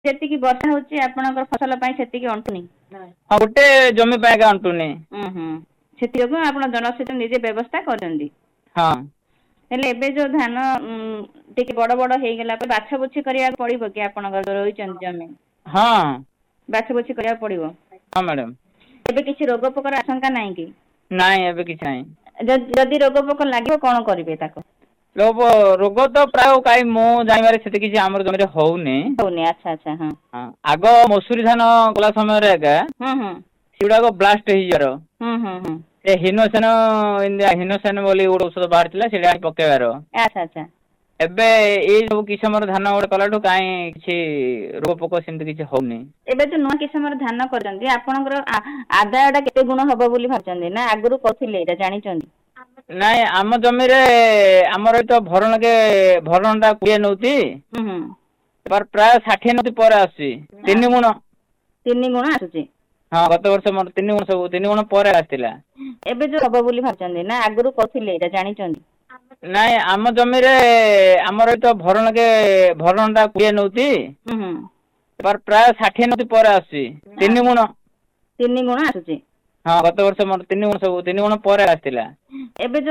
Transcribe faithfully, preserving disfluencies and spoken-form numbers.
ଯେତିକି ବର୍ଷା ହଉଛି ଆପଣଙ୍କର ଫସଲ ପାଇଁ ସେତିକି ଅଣ୍ଟୁନି। ହଁ ଗୋଟେ ଜମି ପାଇଁ ଅଣ୍ଟୁନି। ସେଥିଯୋଗୁଁ ଆପଣ ଜଳସେଚନ ନିଜେ ବ୍ୟବସ୍ଥା କରିଛନ୍ତି। ହଁ। ହେଲେ ଏବେ ଯୋଉ ଧାନ ଉ ଟିକେ ବଡ ବଡ ହେଇଗଲା ପରେ ବାଛ ବୁଛି କରିବାକୁ ପଡିବ କି ଆପଣଙ୍କର ରହିଛନ୍ତି ଜମି? ହଁ ବାଛ ବୁଛି କରିବାକୁ ପଡିବ। ହଁ ମ୍ୟାଡ଼ାମ। ଏବେ କିଛି ରୋଗ ପୋକର ଆଶଙ୍କା ନାହିଁ କି? ନାଇଁ ଏବେ କିଛି ନାହିଁ। ଯଦି ରୋଗ ପୋକ ଲାଗିବ କଣ କରିବେ ତାକୁ? ରୋଗ ରୋଗ ତ ପ୍ରାୟ କାହିଁ ମୁଁ ଜାଣିବାରେ ସେତେ କିଛି ଆମର ଜମିରେ ହଉନି। ହଉନି ଆଚ୍ଛା ଆଚ୍ଛା ହଁ। ହଁ ଆଗ ମସୁରୀ ଧାନ କଲା ସମୟରେ ଆଜ୍ଞା ହୁଁ ହୁଁ ସେଗୁଡାକ ବ୍ଲାଷ୍ଟ ହେଇଯିବାର। ହୁଁ ହୁଁ ହୁଁ। ସେ ହିନୋସେନ ହିନୋସେନ ବୋଲି ଗୋଟେ ଔଷଧ ବାହାରିଥିଲା ସେଇଟା ପକେଇବାର। ଆଚ୍ଛା ଆଚ୍ଛା। ଏବେ ଏଇ ସବୁ କିସମର ଧାନ ଗୋଟେ କଲାଠୁ କାହିଁ କିଛି ରୋଗ ପୋକ ସେମିତି କିଛି ହଉନି। ଏବେ ଯୋଉ ନୂଆ କିସମର ଧାନ କରିଛନ୍ତି ଆପଣଙ୍କର ଆଦାୟ ଟା କେତେ ଗୁଣ ହବ ବୋଲି ଭାବୁଛନ୍ତି ନା ଆଗରୁ କରିଥିଲେ ଏଇଟା ଜାଣିଛନ୍ତି? ନାଇଁ ଆମ ଜମିରେ ଆମର ଏତ ଭରଣକେ ଭରଣ ଟା କୁଏ ନଉଛି। ହୁଁ ହୁଁ। ଏବାର ପ୍ରାୟ ଷାଠିଏ ନଦୀ ପରେ ଆସୁଛି ତିନି ଗୁଣ। ତିନି ଗୁଣ ଆସୁଛି। ହଁ ଗତ ବର୍ଷ ମୋର ତିନି ଗୁଣ ସବୁ ତିନି ଗୁଣ ପରେ ଆସିଥିଲା। ଏବେ ଯୋଉ ହବ ବୋଲି ଭାବୁଛନ୍ତି ନା ଆଗରୁ କରିଥିଲେ ଏଇଟା ଜାଣିଛନ୍ତି? ନାଇଁ ଆମ ଜମିରେ ଆମର ଏତ ଭରଣକେ ଭରଣ ଟା କୁଏ ନଉଛି। ହୁଁ ହୁଁ। ଏବାର ପ୍ରାୟ ଷାଠିଏ ନଦୀ ପରେ ଆସୁଛି ତିନି ଗୁଣ। ତିନି ଗୁଣ ଆସୁଛି। ହଁ ଗତ ବର୍ଷ ମୋର ତିନି ଗୁଣ ସବୁ ତିନି ଗୁଣ ପରେ ଆସିଥିଲା। ଏବେ ଯୋଉ